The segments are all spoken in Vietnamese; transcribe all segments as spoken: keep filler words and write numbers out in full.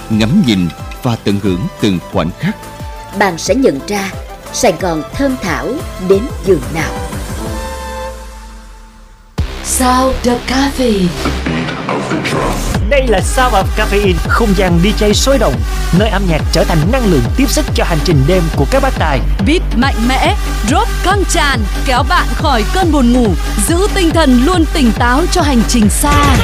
ngắm nhìn và tận hưởng từng khoảnh khắc. Bạn sẽ nhận ra Sài Gòn thơm thảo đến giường nào. Sound of Caffeine. Đây là Sound of Caffeine, không gian đi jay sôi động, nơi âm nhạc trở thành năng lượng tiếp sức cho hành trình đêm của các bác tài. Beat mạnh mẽ, drop căng tràn, kéo bạn khỏi cơn buồn ngủ, giữ tinh thần luôn tỉnh táo cho hành trình xa.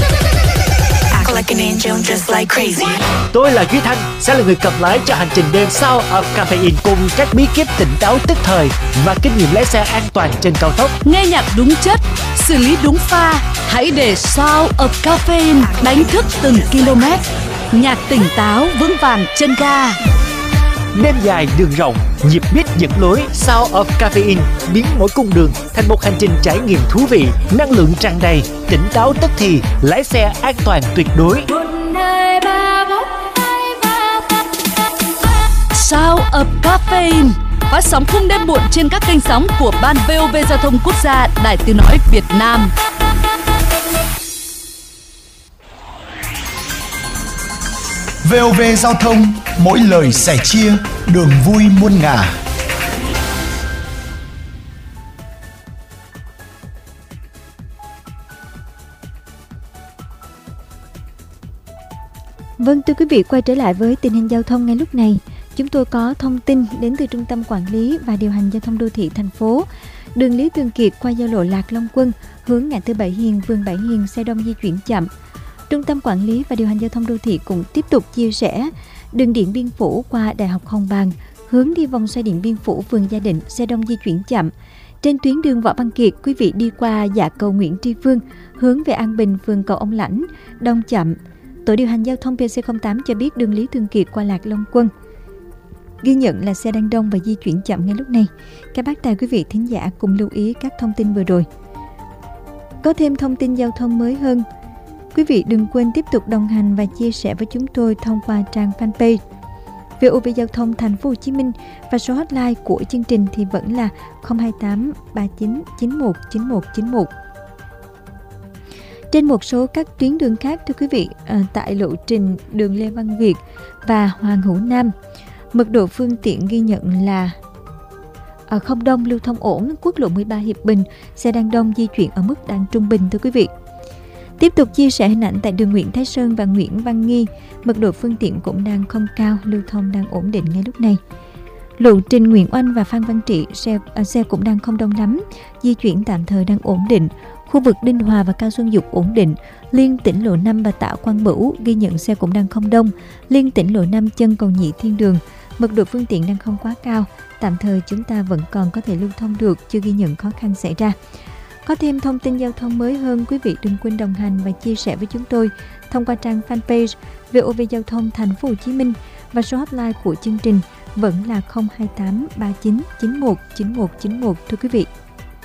Tôi là Duy Thanh, sẽ là người cầm lái cho hành trình đêm Sound of Caffeine cùng các bí kíp tỉnh táo tức thời và kinh nghiệm lái xe an toàn trên cao tốc. Nghe nhạc đúng chất, xử lý đúng pha, hãy để Sound of Caffeine đánh thức từng km. Nhạc tỉnh táo vững vàng chân ga. Đêm dài đường rộng, nhịp beat dẫn lối. Sound of Caffeine biến mỗi cung đường thành một hành trình trải nghiệm thú vị, năng lượng tràn đầy, tỉnh táo tức thì, lái xe an toàn tuyệt đối. Sound of Caffeine phát sóng khung đêm muộn trên các kênh sóng của Ban vê o vê Giao thông Quốc gia, Đài Tiếng nói Việt Nam. vê o vê Giao thông, mỗi lời sẻ chia, đường vui muôn ngả. Vâng, thưa quý vị, quay trở lại với tình hình giao thông ngay lúc này. Chúng tôi có thông tin đến từ Trung tâm Quản lý và Điều hành Giao thông Đô thị thành phố. Đường Lý Thường Kiệt qua giao lộ Lạc Long Quân, hướng ngã tư Bảy Hiền, phường Bảy Hiền, xe đông di chuyển chậm. Trung tâm Quản lý và Điều hành Giao thông Đô thị cũng tiếp tục chia sẻ đường Điện Biên Phủ qua Đại học Hồng Bàng, hướng đi vòng xoay Điện Biên Phủ, phường Gia Định, xe đông di chuyển chậm. Trên tuyến đường Võ Văn Kiệt, quý vị đi qua dạ cầu Nguyễn Tri Phương, hướng về An Bình, phường Cầu Ông Lãnh, đông chậm. Tổ điều hành giao thông pê xê không tám cho biết đường Lý Thường Kiệt qua Lạc Long Quân ghi nhận là xe đang đông và di chuyển chậm ngay lúc này. Các bác tài quý vị thính giả cùng lưu ý các thông tin vừa rồi. Có thêm thông tin giao thông mới hơn, quý vị đừng quên tiếp tục đồng hành và chia sẻ với chúng tôi thông qua trang fanpage vê o vê Giao thông Thành phố Hồ Chí Minh, và số hotline của chương trình thì vẫn là không hai tám ba chín chín một chín một chín một. Trên một số các tuyến đường khác, thưa quý vị, à, tại lộ trình đường Lê Văn Việt và Hoàng Hữu Nam, mật độ phương tiện ghi nhận là à, không đông, lưu thông ổn. Quốc lộ mười ba Hiệp Bình, xe đang đông, di chuyển ở mức đang trung bình, thưa quý vị. Tiếp tục chia sẻ hình ảnh tại đường Nguyễn Thái Sơn và Nguyễn Văn Nghi, mật độ phương tiện cũng đang không cao, lưu thông đang ổn định ngay lúc này. Lộ trình Nguyễn Oanh và Phan Văn Trị, xe, à, xe cũng đang không đông lắm, di chuyển tạm thời đang ổn định. Khu vực Đinh Hòa và Cao Xuân Dục ổn định. Liên tỉnh lộ năm và Tạ Quang Bửu ghi nhận xe cũng đang không đông. Liên tỉnh lộ năm chân cầu Nhị Thiên Đường, mật độ phương tiện đang không quá cao, tạm thời chúng ta vẫn còn có thể lưu thông được, chưa ghi nhận khó khăn xảy ra. Có thêm thông tin giao thông mới hơn, quý vị đừng quên đồng hành và chia sẻ với chúng tôi thông qua trang fanpage vê o vê Giao thông Thành phố Hồ Chí Minh, và số hotline của chương trình vẫn là không hai tám ba chín chín một chín một chín một, thưa quý vị.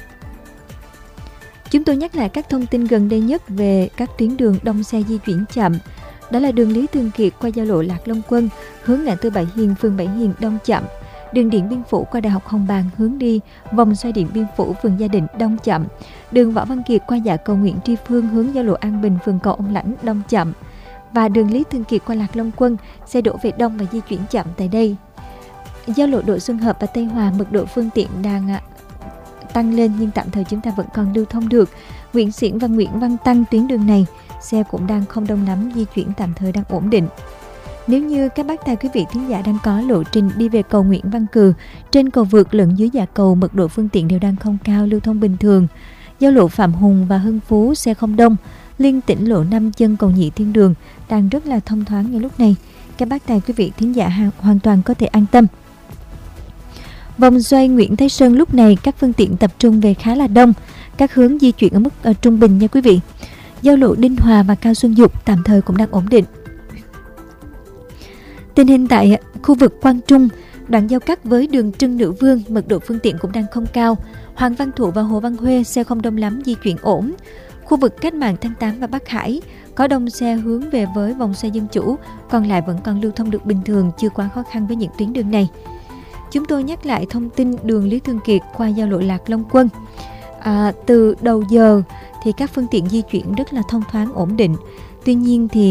Chúng tôi nhắc lại các thông tin gần đây nhất về các tuyến đường đông xe di chuyển chậm. Đó là đường Lý Thường Kiệt qua giao lộ Lạc Long Quân, hướng ngã tư Bảy Hiền, phường Bảy Hiền, đông chậm. Đường Điện Biên Phủ qua Đại học Hồng Bàng, hướng đi vòng xoay Điện Biên Phủ, phường Gia Định, đông chậm. Đường Võ Văn Kiệt qua dạ cầu Nguyễn Tri Phương, hướng giao lộ An Bình, phường Cầu Ông Lãnh, đông chậm. Và đường Lý Thường Kiệt qua Lạc Long Quân, xe đổ về đông và di chuyển chậm tại đây. Giao lộ Đỗ Xuân Hợp và Tây Hòa, mật độ phương tiện đang tăng lên nhưng tạm thời chúng ta vẫn còn lưu thông được. Nguyễn Xiển và Nguyễn Văn Tăng, tuyến đường này xe cũng đang không đông lắm, di chuyển tạm thời đang ổn định. Nếu như các bác tài quý vị thính giả đang có lộ trình đi về cầu Nguyễn Văn Cừ, trên cầu vượt lẫn dưới dạ cầu, mật độ phương tiện đều đang không cao, lưu thông bình thường. Giao lộ Phạm Hùng và Hưng Phú xe không đông. Liên tỉnh lộ năm chân cầu Nhị Thiên Đường đang rất là thông thoáng ngay lúc này. Các bác tài quý vị thính giả hoàn toàn có thể an tâm. Vòng xoay Nguyễn Thái Sơn lúc này các phương tiện tập trung về khá là đông, các hướng di chuyển ở mức ở trung bình nha quý vị. Giao lộ Đinh Hòa và Cao Xuân Dục tạm thời cũng đang ổn định. Tình hình tại khu vực Quang Trung, đoạn giao cắt với đường Trưng Nữ Vương, mật độ phương tiện cũng đang không cao. Hoàng Văn Thụ và Hồ Văn Huê xe không đông lắm, di chuyển ổn. Khu vực Cách Mạng Tháng tám và Bắc Hải có đông xe hướng về với vòng xoay Dân Chủ, còn lại vẫn còn lưu thông được bình thường, chưa quá khó khăn với những tuyến đường này. Chúng tôi nhắc lại thông tin đường Lý Thường Kiệt qua giao lộ Lạc Long Quân. À, từ đầu giờ thì các phương tiện di chuyển rất là thông thoáng, ổn định. Tuy nhiên thì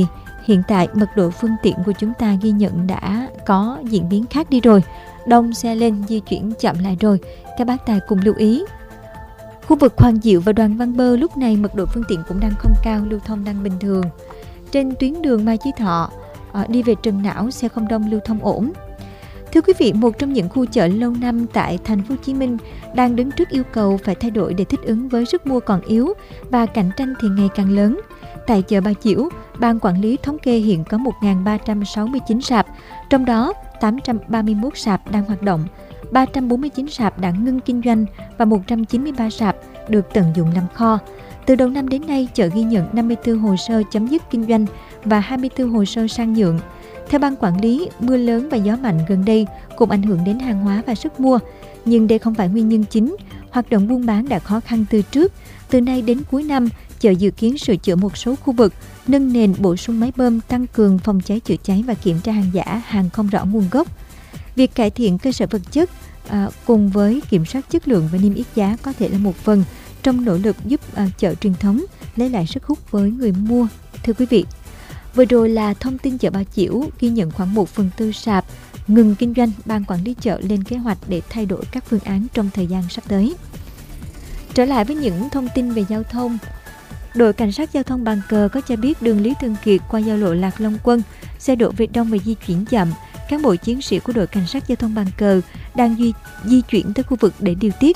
hiện tại mật độ phương tiện của chúng ta ghi nhận đã có diễn biến khác đi rồi. Đông xe lên, di chuyển chậm lại rồi. Các bác tài cùng lưu ý. Khu vực Hoàng Diệu và Đoàn Văn Bơ lúc này mật độ phương tiện cũng đang không cao, lưu thông đang bình thường. Trên tuyến đường Mai Chí Thọ đi về Trần Não, xe không đông, lưu thông ổn. Thưa quý vị, một trong những khu chợ lâu năm tại thành phố Hồ Chí Minh đang đứng trước yêu cầu phải thay đổi để thích ứng với sức mua còn yếu và cạnh tranh thì ngày càng lớn. Tại chợ Bà Chiểu, Ban Quản lý thống kê hiện có một nghìn ba trăm sáu mươi chín sạp, trong đó tám trăm ba mươi mốt sạp đang hoạt động, ba trăm bốn mươi chín sạp đã ngưng kinh doanh và một trăm chín mươi ba sạp được tận dụng làm kho. Từ đầu năm đến nay, chợ ghi nhận năm mươi tư hồ sơ chấm dứt kinh doanh và hai mươi tư hồ sơ sang nhượng. Theo Ban Quản lý, mưa lớn và gió mạnh gần đây cũng ảnh hưởng đến hàng hóa và sức mua. Nhưng đây không phải nguyên nhân chính. Hoạt động buôn bán đã khó khăn từ trước. Từ nay đến cuối năm, chợ dự kiến sửa chữa một số khu vực, nâng nền, bổ sung máy bơm, tăng cường phòng cháy chữa cháy và kiểm tra hàng giả, hàng không rõ nguồn gốc. Việc cải thiện cơ sở vật chất à, cùng với kiểm soát chất lượng và niêm yết giá có thể là một phần trong nỗ lực giúp à, chợ truyền thống lấy lại sức hút với người mua. Thưa quý vị, vừa rồi là thông tin chợ Bà Chiểu ghi nhận khoảng một phần tư sạp ngừng kinh doanh. Ban quản lý chợ lên kế hoạch để thay đổi các phương án trong thời gian sắp tới. Trở lại với những thông tin về giao thông, đội cảnh sát giao thông Bàn Cờ có cho biết đường Lý Thường Kiệt qua giao lộ Lạc Long Quân, xe đổ về đông và di chuyển chậm. Cán bộ chiến sĩ của đội cảnh sát giao thông Bàn Cờ đang di, di chuyển tới khu vực để điều tiết.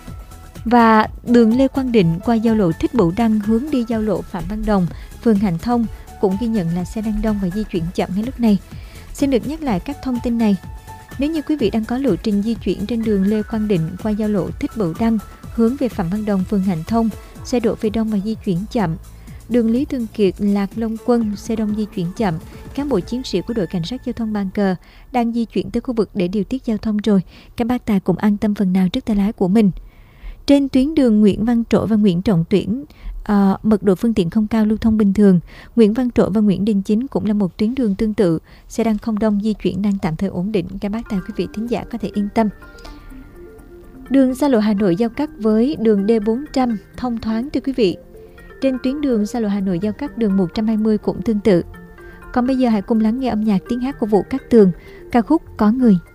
Và đường Lê Quang Định qua giao lộ Thích Bửu Đăng hướng đi giao lộ Phạm Văn Đồng, phường Hạnh Thông cũng ghi nhận là xe đang đông và di chuyển chậm ngay lúc này. Xin được nhắc lại các thông tin này. Nếu như quý vị đang có lộ trình di chuyển trên đường Lê Quang Định qua giao lộ Thích Bửu Đăng hướng về Phạm Văn Đồng, phường Hạnh Thông, xe đổ về đông và di chuyển chậm. Đường Lý Thường Kiệt, Lạc Long Quân, xe đông di chuyển chậm. Cán bộ chiến sĩ của đội cảnh sát giao thông Bàn Cờ đang di chuyển tới khu vực để điều tiết giao thông rồi. Các bác tài cũng an tâm phần nào trước tay lái của mình. Trên tuyến đường Nguyễn Văn Trỗi và Nguyễn Trọng Tuyển, à, mật độ phương tiện không cao, lưu thông bình thường. Nguyễn Văn Trỗi và Nguyễn Đình Chính cũng là một tuyến đường tương tự. Xe đang không đông, di chuyển đang tạm thời ổn định. Các bác tài quý vị thính giả có thể yên tâm. Đường xa lộ Hà Nội giao cắt với đường D bốn trăm thông thoáng thưa quý vị. Trên tuyến đường xa lộ Hà Nội giao cắt đường một trăm hai mươi cũng tương tự. Còn bây giờ hãy cùng lắng nghe âm nhạc tiếng hát của Vũ Cát Tường, ca khúc Có Người.